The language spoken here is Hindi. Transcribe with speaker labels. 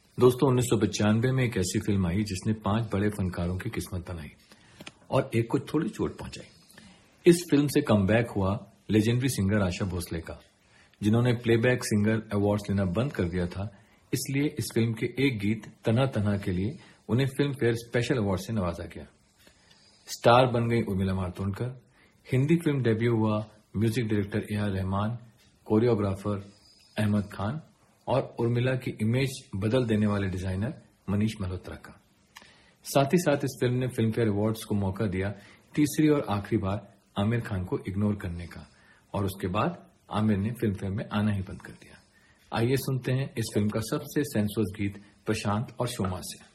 Speaker 1: दोस्तों 1995 में एक ऐसी फिल्म आई जिसने 5 बड़े फनकारों की किस्मत बनाई और एक को थोड़ी चोट पहुंचाई। इस फिल्म से कमबैक हुआ लेजेंडरी सिंगर आशा भोसले का, जिन्होंने प्लेबैक सिंगर अवार्ड्स लेना बंद कर दिया था। इसलिए इस फिल्म के एक गीत तना तना के लिए उन्हें फिल्म फेयर स्पेशल अवार्ड से नवाजा गया। स्टार बन गई उर्मिला मातोंडकर। हिंदी फिल्म डेब्यू हुआ music director AR. Rahman, choreographer Ahmad Khan और उर्मिला की इमेज बदल देने वाले डिजाइनर मनीष मल्होत्रा का। साथ ही साथ इस फिल्म ने फिल्म फेयर अवार्ड्स को मौका दिया तीसरी और आखिरी बार आमिर खान को इग्नोर करने का, और उसके बाद आमिर ने फिल्म फेयर में आना ही बंद कर दिया। आइए सुनते हैं इस फिल्म का सबसे सेंसुअस गीत प्रशांत और शोमा से।